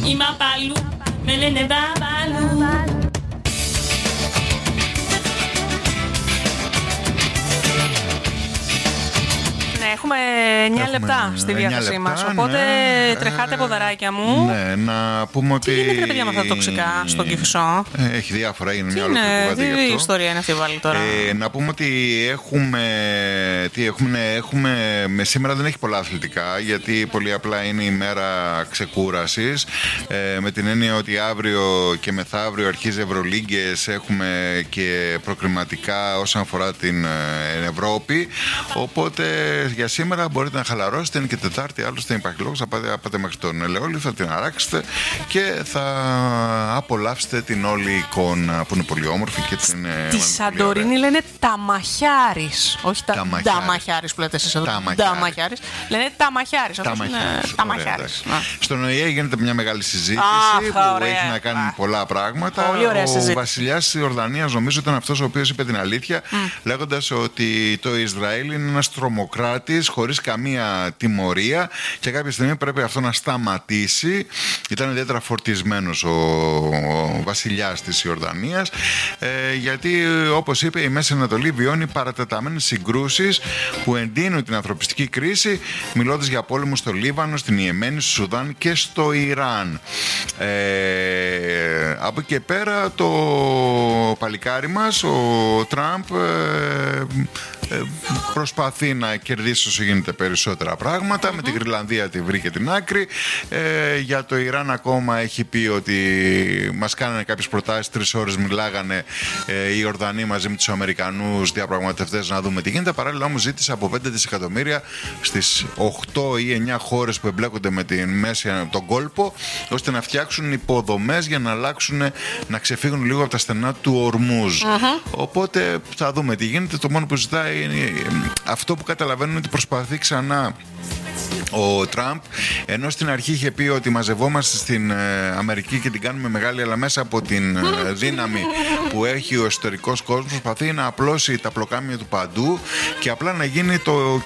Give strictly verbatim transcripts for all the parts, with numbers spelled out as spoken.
Είμαι απ' αλλού, με λένε Μπαμπαλού. Έχουμε εννιά λεπτά στη διάθεσή μας. Οπότε ναι, τρεχάτε ποδαράκια μου. Ναι, να πούμε ότι. Τι γίνεται, ρε παιδιά, με αυτά τα τοξικά στον Κηφισό? Έχει διάφορα, είναι μια ολόκληρη κουβέντα γι' αυτό. Τι ιστορία είναι αυτή βάλει τώρα? Ε, να πούμε ότι έχουμε. Τι έχουμε, έχουμε. Με σήμερα δεν έχει πολλά αθλητικά, γιατί πολύ απλά είναι η μέρα ξεκούρασης. Ε, με την έννοια ότι αύριο και μεθαύριο αρχίζει Ευρωλίγκες, έχουμε και προκριματικά όσον αφορά την Ευρώπη. Οπότε για σήμερα μπορείτε να χαλαρώσετε, είναι και Τετάρτη, άλλωστε δεν υπάρχει λόγος, θα πάτε, πάτε μέχρι τον Ελαιόλη, θα την αράξετε και θα απολαύσετε την όλη εικόνα που είναι πολύ όμορφη και την. Τη Σαντορίνη λένε Ταμαχιάρης, όχι τα Ταμαχιάρης που λέτε εσείς εδώ. Ταμαχιάρης. Λένε Ταμαχιάρης. Ταμαχιάρης. Στον ΟΗΕ γίνεται μια μεγάλη συζήτηση που έχει να κάνει με πολλά πράγματα. Ο βασιλιάς της Ιορδανίας νομίζω ήταν αυτός ο οποίος είπε την αλήθεια, λέγοντας ότι το Ισραήλ είναι ένας τρομοκράτης χωρίς καμία τιμωρία και κάποια στιγμή πρέπει αυτό να σταματήσει. Ήταν ιδιαίτερα φορτισμένος ο, ο βασιλιάς της Ιορδανίας, ε, γιατί όπως είπε η Μέση Ανατολή βιώνει παρατεταμένες συγκρούσεις που εντείνουν την ανθρωπιστική κρίση, μιλώντας για πόλεμο στο Λίβανο, στην Ιεμένη, στο Σουδάν και στο Ιράν. Ε, από εκεί και πέρα το παλικάρι μας, ο Τραμπ, ε, ε, προσπαθεί να κερδίσει όσο γίνεται περισσότερα πράγματα. Mm-hmm. Με την Γρυλανδία τη βρήκε την άκρη. Ε, για το Ιράν ακόμα έχει πει ότι μας κάνανε κάποιες προτάσεις, τρεις ώρες μιλάγανε ε, οι Ιορδανοί μαζί με τους Αμερικανούς διαπραγματευτές να δούμε τι γίνεται. Παράλληλα όμως ζήτησε από πέντε δισεκατομμύρια στις οκτώ ή εννιά χώρες που εμπλέκονται με την μέση, τον κόλπο, ώστε να φτιάξουν υποδομές για να αλλάξουν, να ξεφύγουν λίγο από τα στενά του Ορμούζ. Mm-hmm. Οπότε θα δούμε τι γίνεται. Το μόνο που ζητάει είναι αυτό που καταλαβαίνουν ότι προσπαθεί ξανά ο Τραμπ, ενώ στην αρχή είχε πει ότι μαζευόμαστε στην Αμερική και την κάνουμε μεγάλη, αλλά μέσα από την δύναμη που έχει ο εσωτερικός κόσμος προσπαθεί να απλώσει τα πλοκάμια του παντού και απλά να γίνει το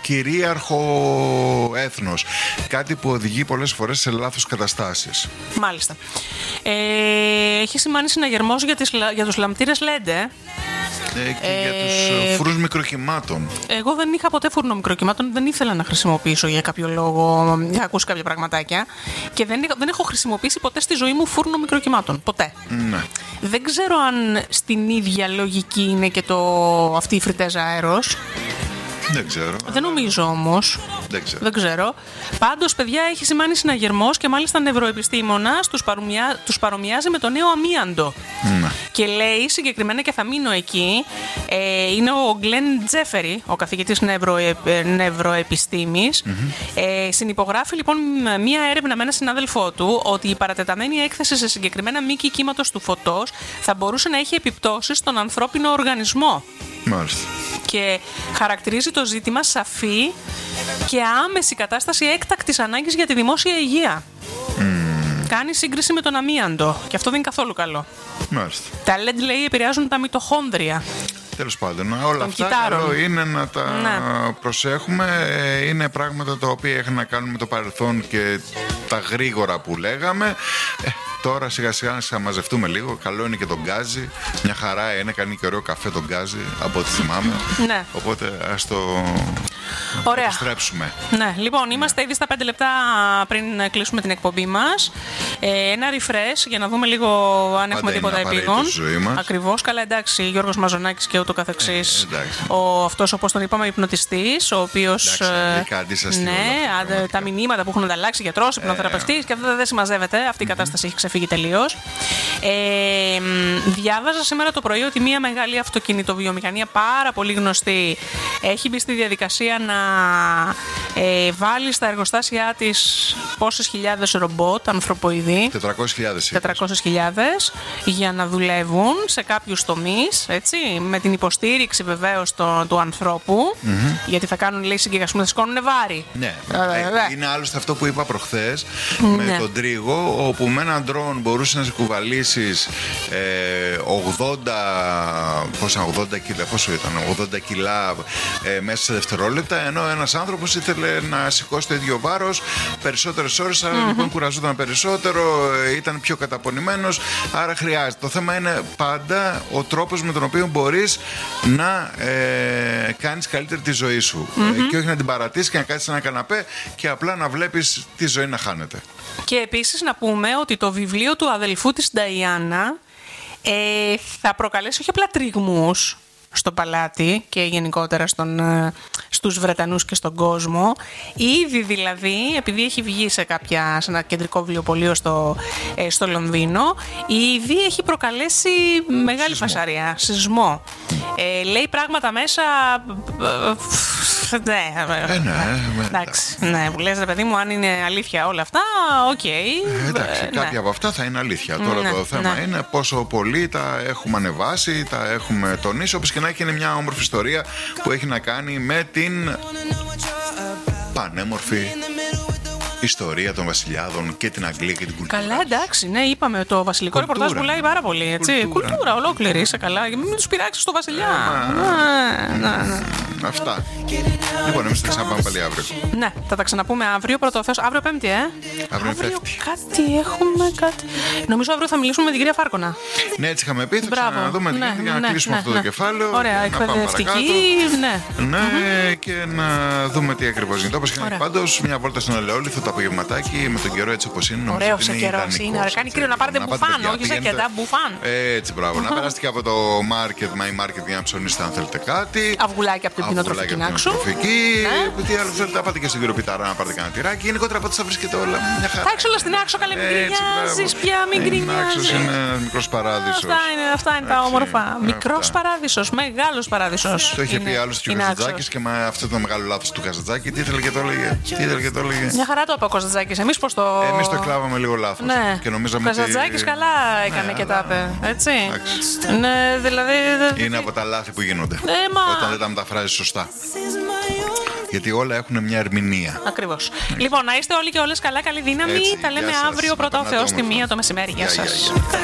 κυρίαρχο έθνος. Κάτι που οδηγεί πολλές φορές σε λάθος καταστάσεις. Μάλιστα. Ε, έχει σημάνει συναγερμός για, τις, για τους λαμπτήρες ελ ι ντι, ε? Ε, και ε, για τους φούρνους μικροκυμάτων. Εγώ δεν είχα ποτέ φούρνο μικροκυμάτων, δεν ήθελα να χρησιμοποιήσω για κάποιο λόγο. Είχα ακούσει κάποια πραγματάκια και δεν, δεν έχω χρησιμοποιήσει ποτέ στη ζωή μου φούρνο μικροκυμάτων. Ποτέ. Ναι. Δεν ξέρω αν στην ίδια λογική είναι και το, αυτή η φριτέζα αέρος. Δεν ξέρω. Δεν νομίζω όμως. Δεν ξέρω. Δεν ξέρω. Πάντως, παιδιά, έχει σημάνει συναγερμός και μάλιστα νευροεπιστήμονας τους, παρομοιά, τους παρομοιάζει με το νέο αμίαντο. Mm. Και λέει συγκεκριμένα, και θα μείνω εκεί, ε, είναι ο Γκλεν Τζέφερι, ο καθηγητής νευροε, νευροεπιστήμης. Mm-hmm. Ε, συνυπογράφει λοιπόν μία έρευνα με έναν συνάδελφό του ότι η παρατεταμένη έκθεση σε συγκεκριμένα μήκη κύματος του φωτός θα μπορούσε να έχει επιπτώσεις στον ανθρώπινο οργανισμό. Μάλιστα. Και χαρακτηρίζει το ζήτημα σαφή και άμεση κατάσταση έκτακτης ανάγκης για τη δημόσια υγεία. Mm. Κάνει σύγκριση με τον αμίαντο και αυτό δεν είναι καθόλου καλό. Μάλιστα. Τα ελ ι ντι, λέει, επηρεάζουν τα μυτοχόνδρια. Τέλος πάντων, όλα των αυτά κυτάρων. Καλό είναι να τα ναι. προσέχουμε. Είναι πράγματα τα οποία έχουν να κάνουν με το παρελθόν και τα γρήγορα που λέγαμε. Ε, τώρα σιγά σιγά να μαζευτούμε λίγο. Καλό είναι και το γκάζι. Μια χαρά είναι, κάνει και ωραίο καφέ το γκάζι από ό,τι θυμάμαι. Ναι. Οπότε ας το Ωραία. επιστρέψουμε. Ναι, λοιπόν, είμαστε ναι. ήδη στα πέντε λεπτά πριν κλείσουμε την εκπομπή μας. Ε, ένα refresh για να δούμε λίγο αν Πάντα έχουμε τίποτα επίγον. Ακριβώς. Καλά, εντάξει, Γιώργος Μαζονάκης και ούτω καθεξής. Ε, ο, αυτός, όπως τον είπαμε, υπνοτιστής, ο οποίος. Εντάξει, ε, ναι, α, τα μηνύματα που έχουν ανταλλάξει γιατρός, υπνοθεραπευτής, ε, και αυτό δεν συμμαζεύεται. Αυτή η κατάσταση mm-hmm. έχει ξεφύγει τελείως. Ε, διάβαζα σήμερα το πρωί ότι μια μεγάλη αυτοκινητοβιομηχανία πάρα πολύ γνωστή έχει μπει στη διαδικασία να ε, βάλει στα εργοστάσια της πόσες χιλιάδες ρομπότ ανθρωποειδή, τετρακόσιες χιλιάδες, για να δουλεύουν σε κάποιους τομείς, έτσι, με την υποστήριξη βεβαίως το, του ανθρώπου, mm-hmm. γιατί θα κάνουν, λέει, συγκεκασμού, θα σηκώνουν βάρη. Ναι, ε, είναι άλλωστε αυτό που είπα προχθές με ναι. τον Τρίγο, όπου με έναν ντρόν μπορούσε να σε κουβαλήσεις ε, ογδόντα, πόσα, ογδόντα κιλά, πόσο ήταν, ογδόντα κιλά ε, μέσα σε δευτερόλεπτα λεπτά, ενώ ένας άνθρωπος ήθελε να σηκώσει το ίδιο βάρος περισσότερες ώρες, άρα mm-hmm. λοιπόν κουραζόταν περισσότερο, ήταν πιο καταπονημένος, άρα χρειάζεται. Το θέμα είναι πάντα ο τρόπος με τον οποίο μπορείς να ε, κάνεις καλύτερη τη ζωή σου mm-hmm. ε, και όχι να την παρατήσεις και να κάτσεις σε ένα καναπέ και απλά να βλέπεις τη ζωή να χάνεται. Και επίσης να πούμε ότι το βιβλίο του αδελφού της Νταϊάννα ε, θα προκαλέσει όχι απλά τριγμούς στο παλάτι και γενικότερα στον, στους Βρετανούς και στον κόσμο. Ήδη δηλαδή, επειδή έχει βγει σε, κάποια, σε ένα κεντρικό βιβλιοπωλείο στο, ε, στο Λονδίνο, ήδη έχει προκαλέσει μεγάλη σεισμό. φασαρία, σεισμό. Ε, λέει πράγματα μέσα... Ναι, ε, ναι, εντάξει, ναι, που λες ρε παιδί μου, αν είναι αλήθεια όλα αυτά, οκ. Okay, εντάξει, ε, κάποια ναι. από αυτά θα είναι αλήθεια. Τώρα ναι, το θέμα ναι. είναι πόσο πολύ τα έχουμε ανεβάσει, τα έχουμε τονίσει, όπως και να έχει, είναι μια όμορφη ιστορία που έχει να κάνει με την πανέμορφη ιστορία των βασιλιάδων και την Αγγλία και την κουλτούρα. Καλά, εντάξει, ναι, είπαμε το βασιλικό ρεπορτάζ πουλάει πάρα πολύ. Έτσι. Κουλτούρα. κουλτούρα ολόκληρη, είσαι καλά. Μην του πειράξει το βασιλιά. Ε, ναι, ναι, ναι. Αυτά. Λοιπόν, εμείς θα ξαναπάμε πάλι αύριο. Ναι, θα τα ξαναπούμε αύριο. Πρώτο Θεός, αύριο Πέμπτη, ε. Αύριο, αύριο κάτι έχουμε, κάτι. Νομίζω αύριο θα μιλήσουμε με την κυρία Φάρκονα. Ναι, έτσι είχαμε πει. Θα ξαναδούμε την κυρία για να κλείσουμε αυτό το κεφάλαιο. Ωραία, εκπαιδευτική. Ναι. Ναι, και να δούμε τι ακριβώς γίνεται. Όπως και να έχει πάντως μια βόλτα στον Ελαιόλιθο το απογευματάκι με τον καιρό έτσι όπως είναι. Ωραίο σε καιρό είναι. Κάνει κρύο να πάρετε μπουφάν, όχι σε κεντά μπουφάν. Έτσι, μπράβο. Να περάσετε και από το market, my market για να ψωνίσετε αν θέλετε κάτι. Αυγουλάκι από την κτηνοτροφική να ξου. Τι άλλο θέλετε, να πάτε και στην Κυροπιτάρα να πάρετε κανένα τυράκι. Γενικότερα από ό,τι θα βρίσκετε όλα μια χαρά. Τα έξω όλα στην άξο, καλέ, μην γκρινιάζεις πια, μην γκρινιάζεις. Είναι ένας μικρός παράδεισος. Αυτά είναι τα όμορφα. Μικρός παράδεισος, μεγάλος παράδεισος. Το είχε πει άλλος και ο Καζαντζάκης και με αυτό το μεγάλο λάθος του Καζαντζάκη. Τι ήθελε και το έλεγε. Τι ήθελε και το έλεγε. Μια χαρά το είπε ο Καζαντζάκης. Εμείς πώς το. Εμείς το κλάβαμε λίγο λάθος. Ναι. Και νομίζαμε ότι. Ο Καζαντζάκης καλά έκανε και τα είπε. Έτσι. Ναι, δηλαδή. Είναι από τα λάθη που γίνονται. Όταν δεν τα μεταφράζεις σωστά. Γιατί όλα έχουν μια ερμηνεία. Ακριβώς. Λοιπόν, να είστε όλοι και όλες καλά, καλή δύναμη. Τα λέμε αύριο πρώτα ο Θεός στη μία το μεσημέρι. Γεια σας.